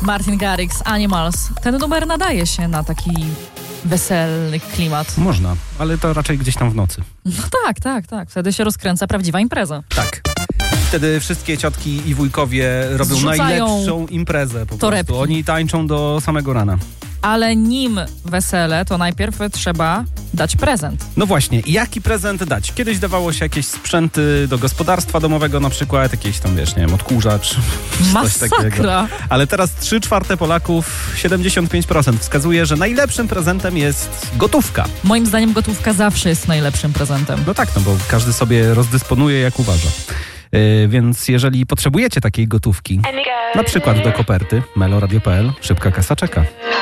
Martin Garrix, Animals. Ten numer nadaje się na taki weselny klimat. Można, ale to raczej gdzieś tam w nocy. No tak. Wtedy się rozkręca prawdziwa impreza. Tak. Wtedy wszystkie ciotki i wujkowie robią Zrzucają najlepszą imprezę po torebki. prostu. Oni tańczą do samego rana. Ale nim wesele, to najpierw trzeba dać prezent. No właśnie, jaki prezent dać? Kiedyś dawało się jakieś sprzęty do gospodarstwa domowego, na przykład jakieś tam, wiesz, nie wiem, odkurzacz, coś takiego. Masakra! Ale teraz 3/4 Polaków, 75% wskazuje, że najlepszym prezentem jest gotówka. Moim zdaniem gotówka zawsze jest najlepszym prezentem. No tak, no bo każdy sobie rozdysponuje jak uważa. Więc jeżeli potrzebujecie takiej gotówki, na przykład do koperty, meloradio.pl, szybka kasa czeka.